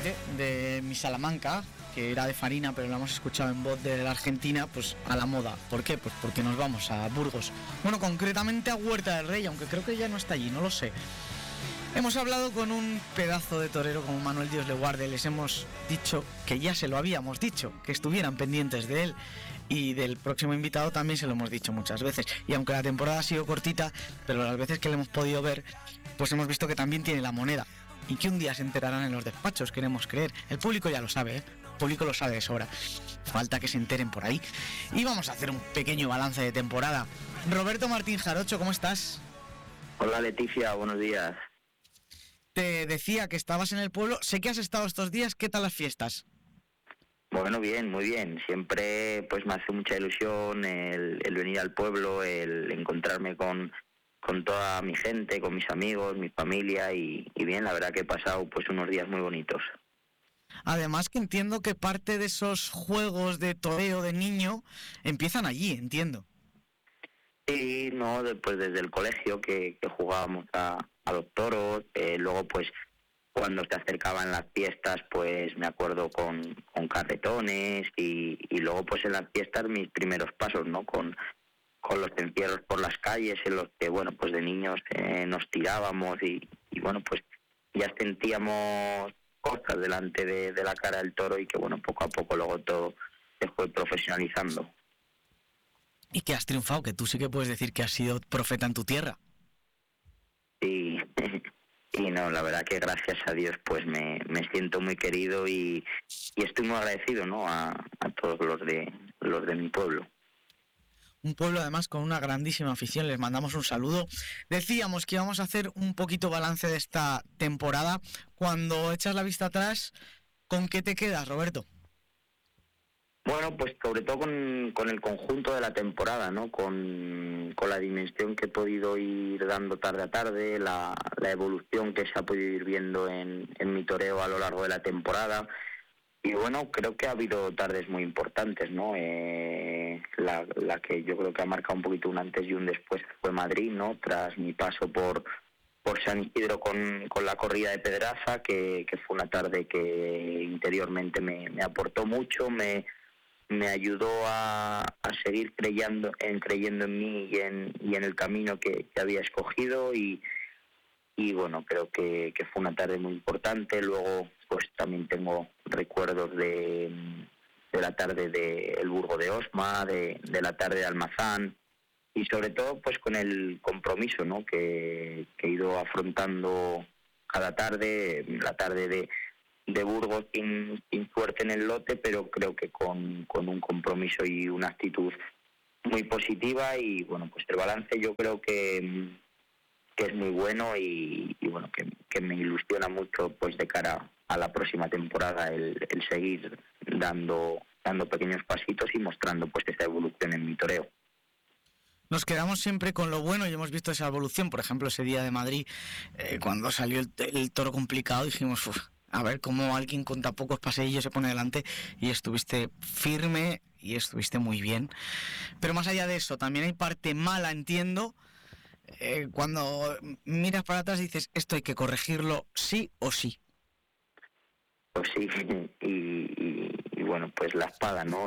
curiosamente, de mi Salamanca, que era de Farina, pero lo hemos escuchado en voz de la Argentina, pues a la moda. ¿Por qué? Pues porque nos vamos a Burgos. Bueno, concretamente a Huerta del Rey, aunque creo que ya no está allí, no lo sé. Hemos hablado con un pedazo de torero como Manuel Dios le guarde. Les hemos dicho que ya se lo habíamos dicho, que estuvieran pendientes de él. Y del próximo invitado también se lo hemos dicho muchas veces. Y aunque la temporada ha sido cortita, pero las veces que le hemos podido ver, pues hemos visto que también tiene la moneda. Y que un día se enterarán en los despachos, queremos creer. El público ya lo sabe, ¿eh? El público lo sabe de sobra. Falta que se enteren por ahí. Y vamos a hacer un pequeño balance de temporada. Roberto Martín Jarocho, ¿cómo estás? Hola Leticia, buenos días. Te decía que estabas en el pueblo. Sé que has estado estos días. ¿Qué tal las fiestas? Bueno, bien, muy bien. Siempre pues me hace mucha ilusión el venir al pueblo, el encontrarme con toda mi gente, con mis amigos, mi familia y bien, la verdad que he pasado pues unos días muy bonitos. Además que entiendo que parte de esos juegos de toreo de niño empiezan allí, entiendo. Sí, no, pues desde el colegio que jugábamos a los toros, luego pues cuando se acercaban las fiestas pues me acuerdo con carretones y luego pues en las fiestas mis primeros pasos, ¿no? Con los encierros por las calles en los que, bueno, pues de niños nos tirábamos y bueno, pues ya sentíamos cosas delante de la cara del toro y que, bueno, poco a poco luego todo se fue profesionalizando. Y que has triunfado, que tú sí que puedes decir que has sido profeta en tu tierra. Y, y no, la verdad que gracias a Dios pues me siento muy querido y estoy muy agradecido, ¿no? A todos los de mi pueblo. Un pueblo además con una grandísima afición, les mandamos un saludo. Decíamos que íbamos a hacer un poquito balance de esta temporada. Cuando echas la vista atrás, ¿con qué te quedas, Roberto? Bueno, pues sobre todo con el conjunto de la temporada, ¿no? Con la dimensión que he podido ir dando tarde a tarde, la evolución que se ha podido ir viendo en mi toreo a lo largo de la temporada. Y bueno, creo que ha habido tardes muy importantes, ¿no? La que yo creo que ha marcado un poquito un antes y un después fue Madrid, ¿no? Tras mi paso por San Isidro con la corrida de Pedraza, que fue una tarde que interiormente me aportó mucho, me ayudó a seguir creyendo en mí y en el camino que había escogido y bueno, creo que fue una tarde muy importante. Luego pues también tengo recuerdos de la tarde de el Burgo de Osma, de la tarde de Almazán y sobre todo pues con el compromiso, ¿no? que he ido afrontando cada tarde, la tarde de Burgos sin suerte en el lote, pero creo que con un compromiso y una actitud muy positiva y bueno, pues el balance yo creo que es muy bueno y bueno, que me ilusiona mucho pues de cara a la próxima temporada el seguir dando pequeños pasitos y mostrando pues esa evolución en mi toreo. Nos quedamos siempre con lo bueno y hemos visto esa evolución. Por ejemplo, ese día de Madrid, cuando salió el toro complicado, dijimos, a ver cómo alguien con tan pocos paseillos se pone delante, y estuviste firme y estuviste muy bien. Pero más allá de eso, también hay parte mala, entiendo. Cuando miras para atrás dices, esto hay que corregirlo sí o sí. Pues sí, y bueno, pues la espada, ¿no?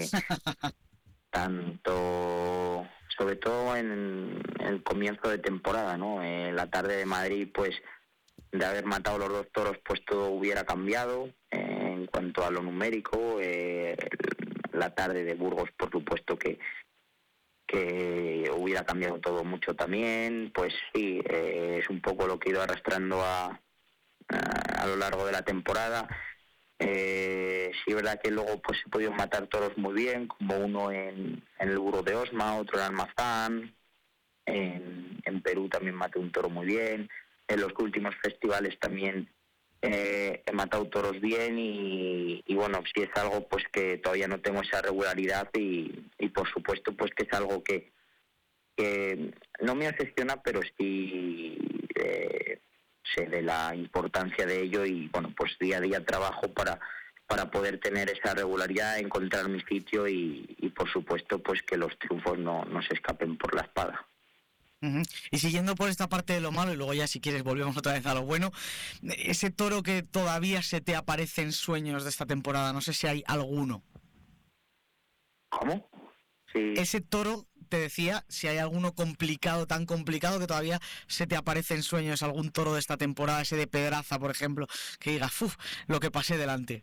Tanto, sobre todo en el comienzo de temporada, ¿no? La tarde de Madrid, pues de haber matado los dos toros, pues todo hubiera cambiado en cuanto a lo numérico. La tarde de Burgos, por supuesto que hubiera cambiado todo mucho también. Pues sí, es un poco lo que he ido arrastrando a lo largo de la temporada. Sí, es verdad que luego pues he podido matar toros muy bien, como uno en el Burgo de Osma, otro en Almazán. En Perú también maté un toro muy bien. En los últimos festivales también he matado toros bien y bueno, sí es algo pues que todavía no tengo esa regularidad y por supuesto pues que es algo que no me obsesiona, pero sí sé de la importancia de ello y bueno, pues día a día trabajo para poder tener esa regularidad, encontrar mi sitio y por supuesto pues que los triunfos no se escapen por la espada. Ujú. Y siguiendo por esta parte de lo malo, y luego ya si quieres volvemos otra vez a lo bueno, ese toro que todavía se te aparece en sueños de esta temporada, no sé si hay alguno. ¿Cómo? Sí. Ese toro, te decía, si hay alguno complicado, tan complicado que todavía se te aparece en sueños, algún toro de esta temporada, ese de Pedraza, por ejemplo, que digas, uff, lo que pasé delante.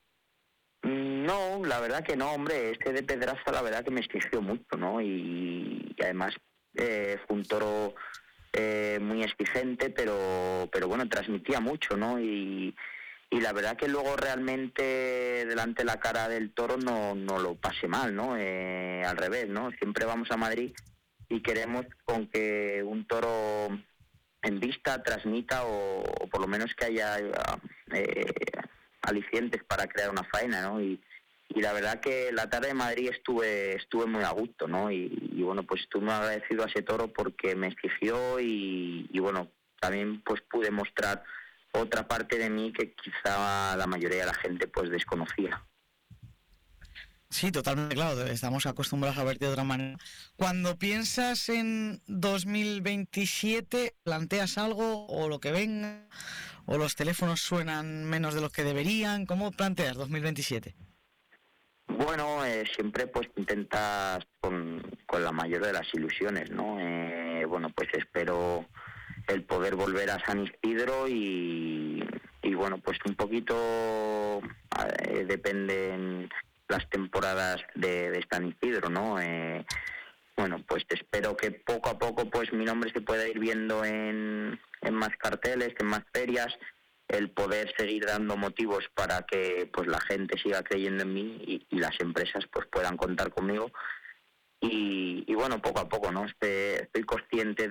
No, la verdad que no, hombre, este de Pedraza la verdad que me exigió mucho, ¿no? Y además fue un toro muy exigente, pero bueno, transmitía mucho, ¿no? Y la verdad que luego realmente delante de la cara del toro no lo pasé mal, ¿no? Al revés, ¿no? Siempre vamos a Madrid y queremos con que un toro en vista transmita o por lo menos que haya eh, alicientes para crear una faena, ¿no? Y la verdad que la tarde de Madrid estuve muy a gusto, ¿no? Y bueno, pues estuve muy agradecido a ese toro porque me exigió y bueno, también pues pude mostrar otra parte de mí que quizá la mayoría de la gente pues desconocía. Sí, totalmente, claro, estamos acostumbrados a verte de otra manera. Cuando piensas en 2027, ¿planteas algo o lo que venga? ¿O los teléfonos suenan menos de lo que deberían? ¿Cómo planteas 2027? Bueno, siempre pues intentas con la mayor de las ilusiones, ¿no? Bueno, pues espero el poder volver a San Isidro y bueno, pues un poquito dependen las temporadas de San Isidro, ¿no? Bueno, pues espero que poco a poco pues mi nombre se pueda ir viendo en más carteles, en más ferias, el poder seguir dando motivos para que pues la gente siga creyendo en mí y las empresas pues puedan contar conmigo y bueno, poco a poco, ¿no? Estoy consciente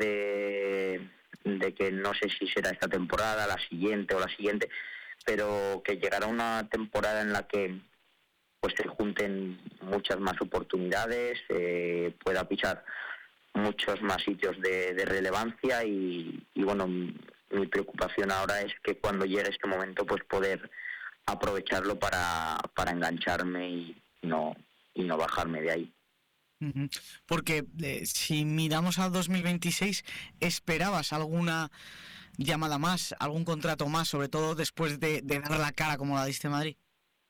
de que no sé si será esta temporada, la siguiente o la siguiente, pero que llegará una temporada en la que pues se junten muchas más oportunidades, pueda pisar muchos más sitios de relevancia y bueno, mi preocupación ahora es que cuando llegue este momento pues poder aprovecharlo para engancharme y no bajarme de ahí. Ujú. Porque si miramos a 2026, ¿esperabas alguna llamada más, algún contrato más, sobre todo después de dar la cara como la diste en Madrid?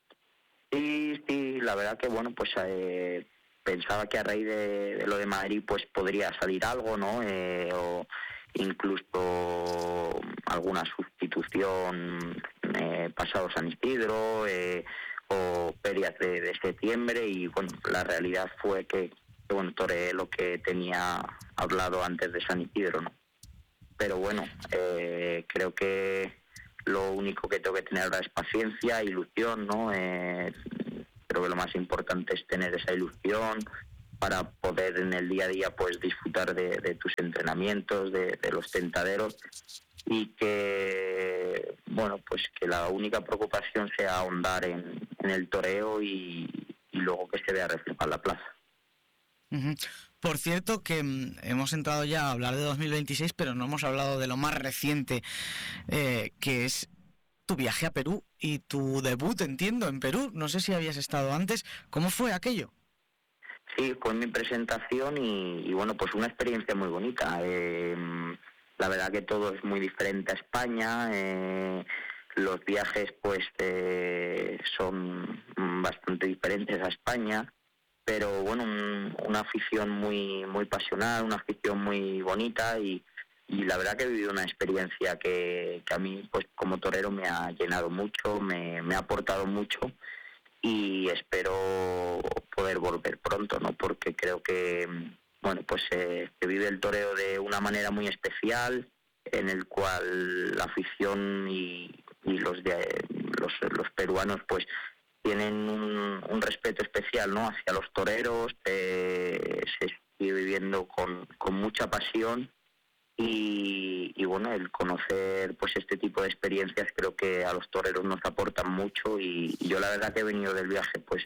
Sí, la verdad que bueno, pues pensaba que a raíz de lo de Madrid pues podría salir algo, ¿no? O incluso alguna sustitución pasado San Isidro o ferias de septiembre y bueno, la realidad fue que bueno, toreé lo que tenía hablado antes de San Isidro, ¿no? Pero bueno, creo que lo único que tengo que tener ahora es paciencia, ilusión, ¿no? Creo que lo más importante es tener esa ilusión para poder en el día a día pues disfrutar de tus entrenamientos, de los tentaderos y que, bueno, pues que la única preocupación sea ahondar en el toreo y luego que se vea reflejada la plaza. Ujú. Por cierto que hemos entrado ya a hablar de 2026, pero no hemos hablado de lo más reciente, que es tu viaje a Perú y tu debut, entiendo, en Perú. No sé si habías estado antes. ¿Cómo fue aquello? Sí, fue mi presentación y bueno, pues una experiencia muy bonita. La verdad que todo es muy diferente a España. Los viajes pues son bastante diferentes a España, pero bueno, una afición muy pasional, una afición muy bonita y la verdad que he vivido una experiencia que a mí pues como torero me ha llenado mucho, me ha aportado mucho y espero poder volver pronto, ¿no? Porque creo que bueno, pues se vive el toreo de una manera muy especial, en el cual la afición y los peruanos pues tienen un respeto especial, ¿no? Hacia los toreros, se sigue viviendo con mucha pasión y bueno, el conocer pues este tipo de experiencias creo que a los toreros nos aportan mucho y yo la verdad que he venido del viaje pues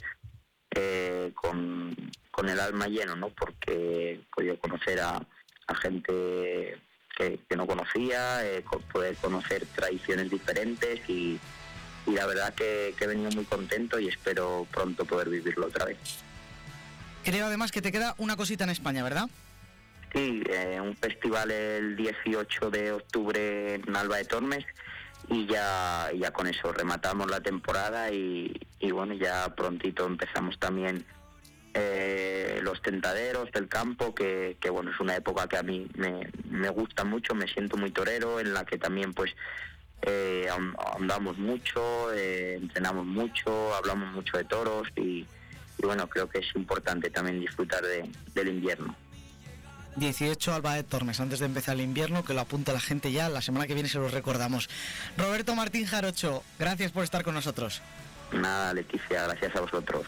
con el alma lleno, ¿no? Porque he podido conocer a gente que no conocía, poder conocer tradiciones diferentes y la verdad que he venido muy contento y espero pronto poder vivirlo otra vez. Creo además que te queda una cosita en España, ¿verdad? Sí, un festival el 18 de octubre en Alba de Tormes y ya con eso rematamos la temporada y bueno, ya prontito empezamos también los tentaderos del campo, que bueno, es una época que a mí me gusta mucho, me siento muy torero, en la que también pues andamos mucho, entrenamos mucho, hablamos mucho de toros y bueno, creo que es importante también disfrutar del invierno. 18 Alba de Tormes, antes de empezar el invierno, que lo apunta la gente ya, la semana que viene se lo recordamos. Roberto Martín Jarocho, gracias por estar con nosotros. Nada, Leticia, gracias a vosotros.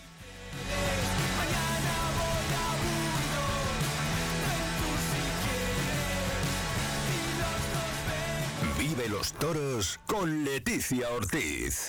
Vive los toros con Leticia Ortiz.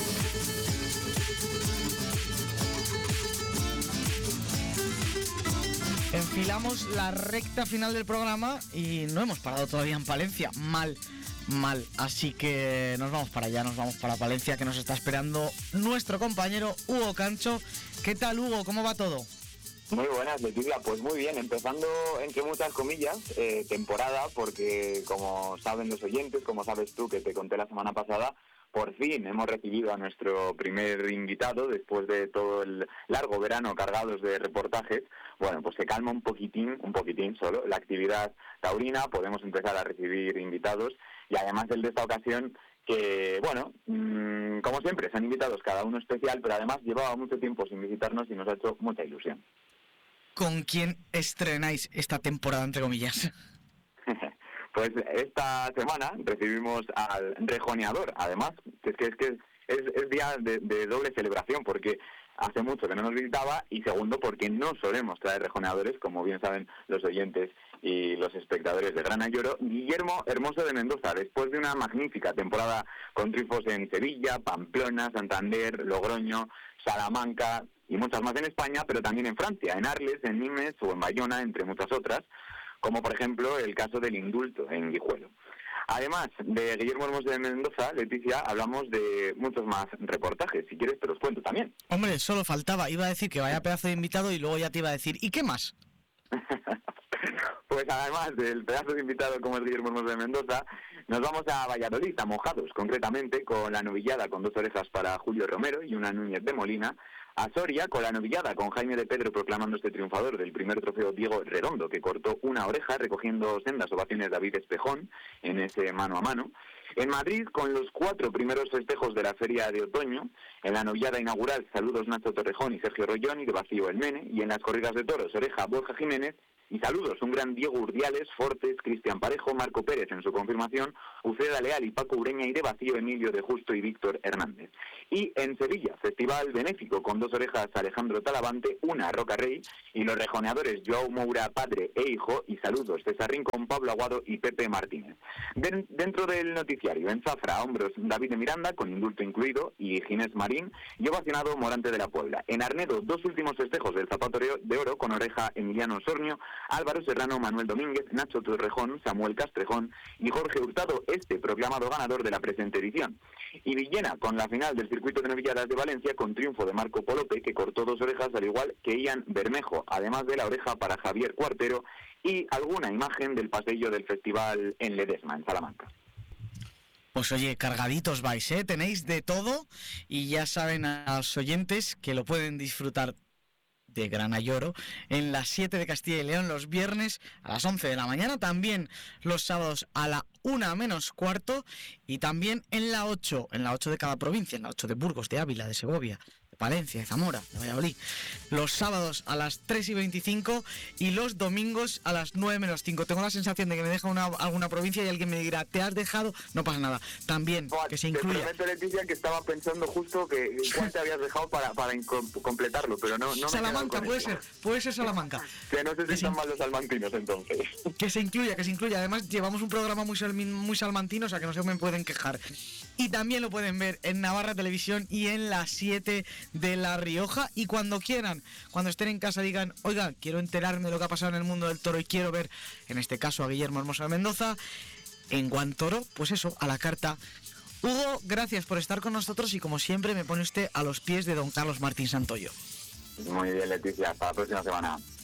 Enfilamos la recta final del programa y no hemos parado todavía en Palencia. Mal. Así que nos vamos para allá, nos vamos para Palencia, que nos está esperando nuestro compañero Hugo Cancho. ¿Qué tal, Hugo? ¿Cómo va todo? Muy buenas, Leticia. Pues muy bien, empezando entre muchas comillas, temporada, porque como saben los oyentes, como sabes tú que te conté la semana pasada, por fin hemos recibido a nuestro primer invitado después de todo el largo verano cargados de reportajes. Bueno, pues se calma un poquitín solo la actividad taurina, podemos empezar a recibir invitados y además el de esta ocasión que, bueno, como siempre, son invitados cada uno especial, pero además llevaba mucho tiempo sin visitarnos y nos ha hecho mucha ilusión. ¿Con quién estrenáis esta temporada, entre comillas? Pues esta semana recibimos al rejoneador, además, que es día de doble celebración, porque hace mucho que no nos visitaba y segundo porque no solemos traer rejoneadores, como bien saben los oyentes y los espectadores de Gran Ayoro. Guillermo Hermoso de Mendoza, después de una magnífica temporada con triunfos en Sevilla, Pamplona, Santander, Logroño, Salamanca y muchas más en España, pero también en Francia, en Arles, en Nimes o en Bayona, entre muchas otras, como por ejemplo el caso del indulto en Guijuelo. Además de Guillermo Hermoso de Mendoza, Leticia, hablamos de muchos más reportajes. Si quieres te los cuento también. Hombre, solo faltaba. Iba a decir que vaya pedazo de invitado y luego ya te iba a decir, ¿y qué más? Pues además del pedazo de invitado como es Guillermo Hermoso de Mendoza, nos vamos a Valladolid, a Mojados, concretamente, con la novillada con 2 orejas para Julio Romero y una Núñez de Molina. A Soria, con la novillada con Jaime de Pedro proclamándose triunfador del primer trofeo Diego Redondo, que cortó una oreja recogiendo sendas ovaciones David Espejón en ese mano a mano. En Madrid, con los 4 primeros festejos de la Feria de Otoño, en la novillada inaugural saludos Nacho Torrejón y Sergio Rollón y de Vacío el Mene, y en las corridas de toros oreja Borja Jiménez, y saludos un gran Diego Urdiales, Fortes, Cristian Parejo, Marco Pérez en su confirmación, Uceda Leal y Paco Ureña, y de Vacío Emilio de Justo y Víctor Hernández. Y en Sevilla, festival benéfico con 2 orejas Alejandro Talavante, una Roca Rey, y los rejoneadores Joao Moura, padre e hijo, y saludos César Rincón, Pablo Aguado y Pepe Martínez. Dentro del noticiario, en Zafra, a hombros David de Miranda, con indulto incluido, y Ginés Marín, y ovacionado Morante de la Puebla. En Arnedo, 2 últimos festejos del Zapato de Oro, con oreja Emiliano Sornio, Álvaro Serrano, Manuel Domínguez, Nacho Torrejón, Samuel Castrejón y Jorge Hurtado, proclamado ganador de la presente edición. Y Villena, con la final del circuito de novilladas de Valencia, con triunfo de Marco Polope, que cortó 2 orejas, al igual que Ian Bermejo, además de la oreja para Javier Cuartero, y alguna imagen del pasillo del festival en Ledesma, en Salamanca. Pues oye, cargaditos vais, ¿eh? Tenéis de todo y ya saben a los oyentes que lo pueden disfrutar de Gran Ayoro en las 7 de Castilla y León los viernes a las 11 de la mañana, también los sábados a la 1 menos cuarto y también en la 8 de cada provincia, en la 8 de Burgos, de Ávila, de Segovia, de Palencia, de Zamora, de Valladolid, los sábados a las 3:25 y los domingos a las 9 menos 5. Tengo la sensación de que me deja alguna provincia y alguien me dirá, ¿te has dejado? No pasa nada. También que se incluya. Te prometo, Leticia, que estaba pensando justo que cuál te habías dejado para completarlo, pero no Salamanca, puede ser Salamanca. Que no se sientan mal los salmantinos, entonces. Que se incluya. Además, llevamos un programa muy salmantino, o sea que no se me pueden quejar. Y también lo pueden ver en Navarra Televisión y en las 7 de La Rioja. Y cuando quieran, cuando estén en casa, digan, oiga, quiero enterarme de lo que ha pasado en el mundo del toro y quiero ver, en este caso, a Guillermo Hermoso de Mendoza, en Guantoro, pues eso, a la carta. Hugo, gracias por estar con nosotros y como siempre me pone usted a los pies de don Carlos Martín Santoyo. Muy bien, Leticia, hasta la próxima semana.